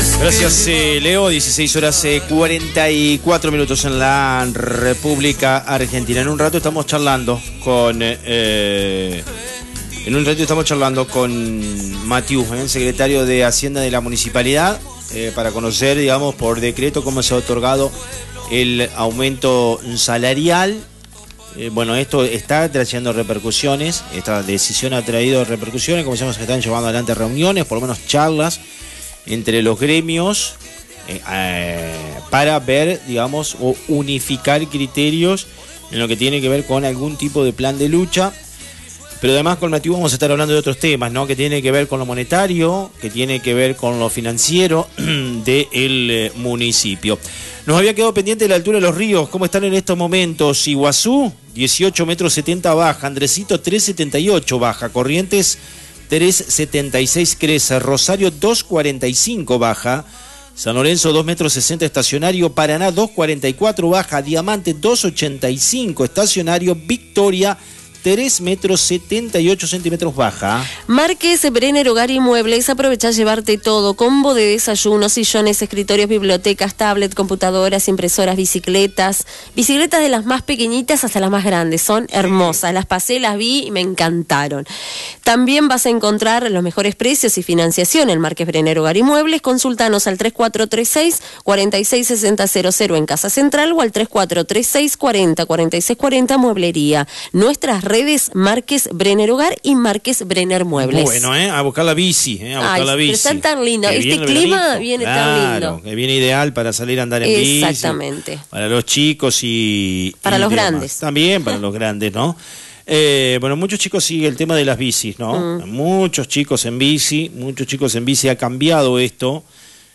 Gracias, Leo. 16 horas 44 minutos en la República Argentina. En un rato estamos charlando con Matiú, secretario de Hacienda de la Municipalidad, para conocer, digamos, por decreto cómo se ha otorgado el aumento salarial. Bueno, esto está trayendo repercusiones, esta decisión ha traído repercusiones, como decíamos, se están llevando adelante reuniones, por lo menos charlas entre los gremios para ver, digamos, o unificar criterios en lo que tiene que ver con algún tipo de plan de lucha. Pero además con Matiú vamos a estar hablando de otros temas, ¿no? Que tiene que ver con lo monetario, que tiene que ver con lo financiero del municipio. Nos había quedado pendiente de la altura de los ríos. ¿Cómo están en estos momentos? Iguazú, 18 metros 70 baja. Andresito, 3,78 baja. Corrientes, 3,76 crece. Rosario, 2,45 baja. San Lorenzo, 2 metros 60 estacionario. Paraná, 2,44 baja. Diamante, 2,85 estacionario. Victoria, 3 metros 78 centímetros baja. Márquez, Brenner, Hogar y Muebles. Aprovecha a llevarte todo. Combo de desayunos, sillones, escritorios, bibliotecas, tablet, computadoras, impresoras, bicicletas. Bicicletas de las más pequeñitas hasta las más grandes. Son hermosas. Las pasé, las vi y me encantaron. También vas a encontrar los mejores precios y financiación en Márquez, Brenner, Hogar y Muebles. Consultanos al 3436-466000 en Casa Central o al 3436-404640 Mueblería. Nuestras redes Márquez Brenner Hogar y Márquez Brenner Muebles. Bueno, a buscar la bici, a buscar la bici. Pero están tan lindos. Este clima viene tan lindo. Que viene ideal para salir a andar en bici. Exactamente. Para los chicos y para los grandes. También para los grandes, ¿no? Bueno, muchos chicos siguen el tema de las bicis, ¿no? Muchos chicos en bici ha cambiado esto.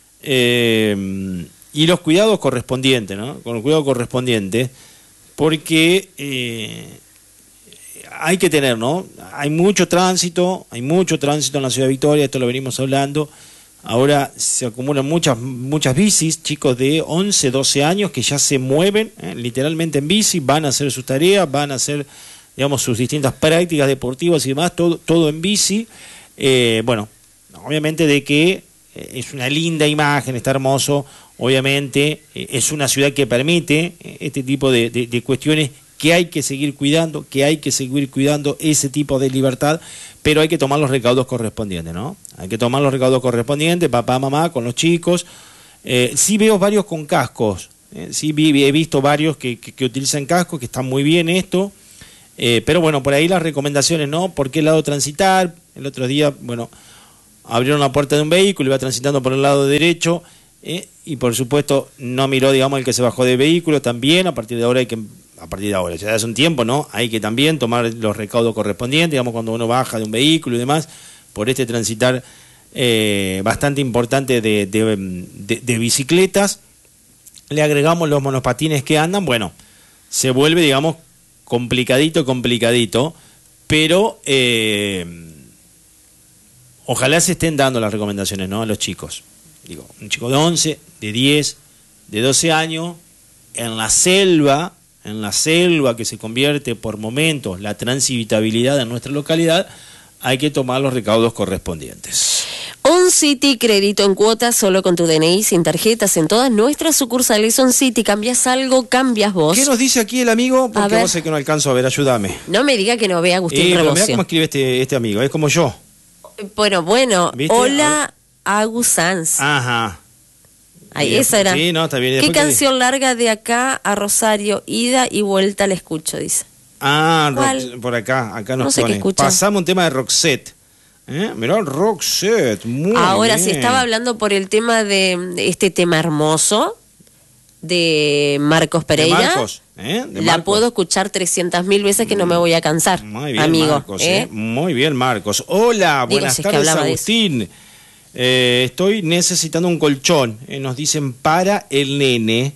Y los cuidados correspondientes, ¿no? Con el cuidado correspondiente, porque hay que tener, ¿no? Hay mucho tránsito en la ciudad de Victoria, esto lo venimos hablando. Ahora se acumulan muchas bicis, chicos de 11, 12 años que ya se mueven literalmente en bici, van a hacer sus tareas, van a hacer, digamos, sus distintas prácticas deportivas y demás, todo en bici. Bueno, obviamente de que es una linda imagen, está hermoso, obviamente es una ciudad que permite este tipo de cuestiones, que hay que seguir cuidando, ese tipo de libertad, pero hay que tomar los recaudos correspondientes, ¿no? Hay que tomar los recaudos correspondientes, papá, mamá, con los chicos. Sí veo varios con cascos, sí he visto varios que utilizan cascos, que está muy bien esto, pero bueno, por ahí las recomendaciones, ¿no? ¿Por qué lado transitar? El otro día, bueno, abrieron la puerta de un vehículo, iba transitando por el lado derecho, y por supuesto no miró, digamos, el que se bajó del vehículo. También a partir de ahora, ya hace un tiempo, ¿no? Hay que también tomar los recaudos correspondientes, digamos, cuando uno baja de un vehículo y demás, por este transitar bastante importante de bicicletas. Le agregamos los monopatines que andan, bueno, se vuelve, digamos, complicadito, pero ojalá se estén dando las recomendaciones, ¿no? A los chicos. Digo, un chico de 11, de 10, de 12 años, en la selva que se convierte por momentos la transitabilidad en nuestra localidad, hay que tomar los recaudos correspondientes. OnCity, crédito en cuotas solo con tu DNI, sin tarjetas, en todas nuestras sucursales. OnCity, cambias algo, cambias vos. ¿Qué nos dice aquí el amigo? Porque vos sé que no alcanzo a ver, ayúdame. No me diga que no ve a Agustín pero Rebocio. mirá cómo escribe este amigo, es como yo. Bueno, ¿viste? Hola, Agus Sanz. Ajá. Ahí, esa era. Sí, no, está bien. ¿Qué canción larga de acá a Rosario? Ida y vuelta la escucho, dice. Por acá nos no sé pone. Qué escucha. Pasamos un tema de Roxette. Mirá, Roxette, muy Ahora, bien. si estaba hablando por el tema de este tema hermoso de Marcos Pereira. De Marcos. La puedo escuchar 300.000 veces que no me voy a cansar, muy bien, amigo. Marcos, muy bien, Marcos. Hola, buenas tardes, Agustín. Estoy necesitando un colchón, nos dicen para el nene.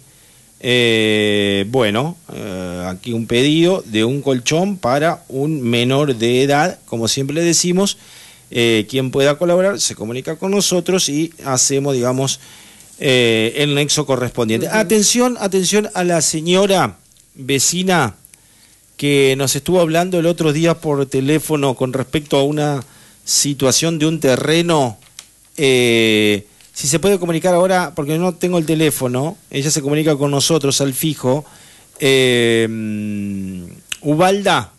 Aquí un pedido de un colchón para un menor de edad, como siempre le decimos. Quien pueda colaborar se comunica con nosotros y hacemos, digamos, el nexo correspondiente. Atención a la señora vecina que nos estuvo hablando el otro día por teléfono con respecto a una situación de un terreno. Si si se puede comunicar ahora, porque no tengo el teléfono, ella se comunica con nosotros al fijo. Ubalda,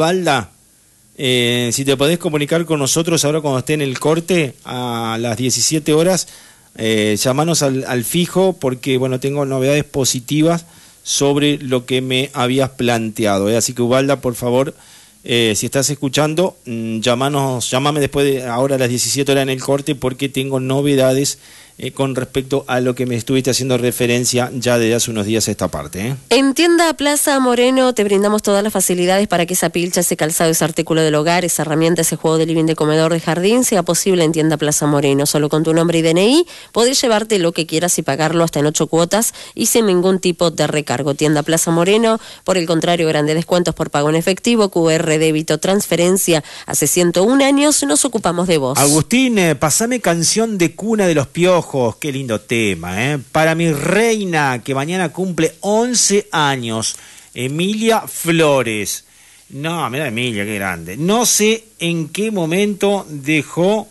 si te podés comunicar con nosotros ahora cuando esté en el corte a las 17 horas, llamanos al fijo, porque bueno, tengo novedades positivas sobre lo que me habías planteado, así que Ubalda, por favor, si estás escuchando, llámame después de ahora a las 17 horas en el corte, porque tengo novedades con respecto a lo que me estuviste haciendo referencia ya desde hace unos días a esta parte. En Tienda Plaza Moreno te brindamos todas las facilidades para que esa pilcha, ese calzado, ese artículo del hogar, esa herramienta, ese juego de living, de comedor, de jardín sea posible en Tienda Plaza Moreno. Solo con tu nombre y DNI podés llevarte lo que quieras y pagarlo hasta en 8 cuotas y sin ningún tipo de recargo. Tienda Plaza Moreno, por el contrario, grandes descuentos por pago en efectivo, QR, débito, transferencia. Hace 101 años nos ocupamos de vos. Agustín, pasame Canción de Cuna de los Piojos. Qué lindo tema, para mi reina, que mañana cumple 11 años, Emilia Flores. No, mira Emilia, qué grande. No sé en qué momento dejó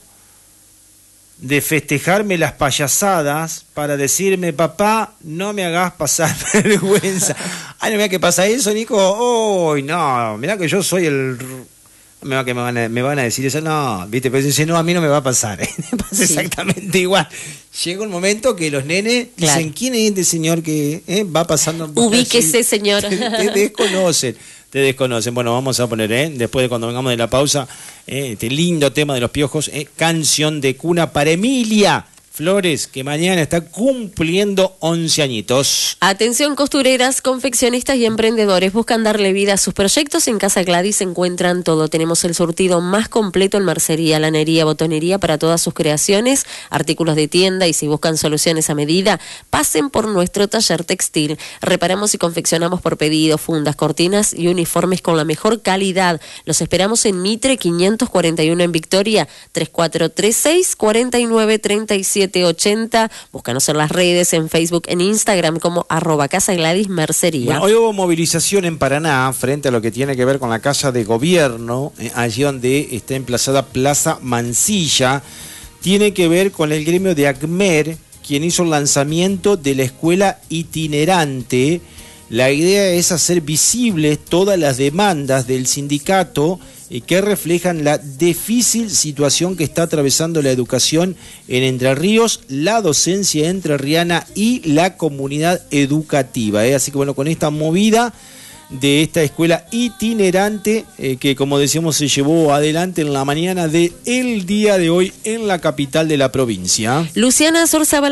de festejarme las payasadas para decirme, papá, no me hagas pasar vergüenza. Ay, no, mira que pasa eso, Nico. Uy, no, mira que yo soy el... Me van a decir eso, no, viste, pero dice, no, a mí no me va a pasar, me pasa exactamente igual. Llega un momento que los nenes dicen, ¿quién es este señor que va pasando? Ubíquese, señor. Te desconocen. Bueno, vamos a poner, después de cuando vengamos de la pausa, este lindo tema de los Piojos, Canción de Cuna para Emilia Flores, que mañana está cumpliendo 11 añitos. Atención, costureras, confeccionistas y emprendedores. Buscan darle vida a sus proyectos. En Casa Gladys encuentran todo. Tenemos el surtido más completo en mercería, lanería, botonería para todas sus creaciones, artículos de tienda, y si buscan soluciones a medida, pasen por nuestro taller textil. Reparamos y confeccionamos por pedido fundas, cortinas y uniformes con la mejor calidad. Los esperamos en Mitre 541 en Victoria, 3436 4937 80. Búscanos en las redes, en Facebook, en Instagram como @Casa Gladys Mercería. Bueno, hoy hubo movilización en Paraná frente a lo que tiene que ver con la Casa de Gobierno, allí donde está emplazada Plaza Mansilla. Tiene que ver con el gremio de ACMER, quien hizo el lanzamiento de la escuela itinerante. La idea es hacer visibles todas las demandas del sindicato que reflejan la difícil situación que está atravesando la educación en Entre Ríos, la docencia entrerriana y la comunidad educativa. Así que bueno, con esta movida de esta escuela itinerante que, como decíamos, se llevó adelante en la mañana del día de hoy en la capital de la provincia. Luciana Sorzábal